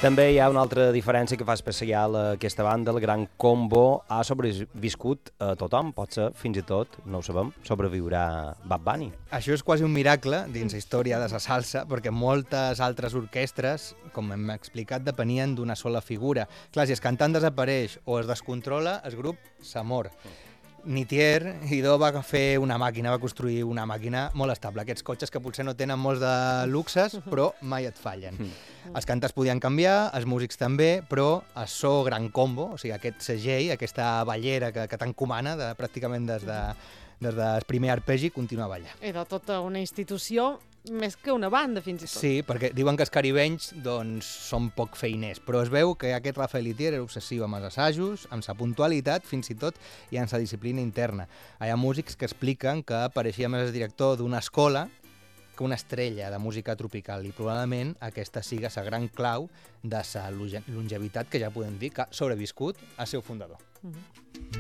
També hi ha una altra diferència que fa especial aquesta banda, el Gran Combo ha sobreviscut a tothom, potser fins i tot, no ho sabem, sobreviurà Bad Bunny. Això és quasi un miracle dins la història de la salsa, perquè moltes altres orquestres, com hem explicat, depenien d'una sola figura. Clar, si el cantant desapareix o es descontrola, el grup s'amor. Nitier Idó va fer una màquina, va construir una màquina molt estable. Aquests cotxes que potser no tenen molts de luxes, però mai et fallen. Els cantants podien canviar, els músics també, però el so Gran Combo, o sigui, aquest segell, aquesta ballera que t'encomana pràcticament des del primer arpegi, continuava allà. Era tota una institució, més que una banda, fins i tot. Sí, perquè diuen que els caribenys doncs, són poc feiners, però es veu que aquest Rafael Itier era obsessiu amb els assajos, amb la puntualitat, fins i tot, i amb la disciplina interna. Hi ha músics que expliquen que pareixia més el director d'una escola que una estrella de música tropical, i probablement aquesta siga la gran clau de la longevitat que ja podem dir que ha sobreviscut al seu fundador.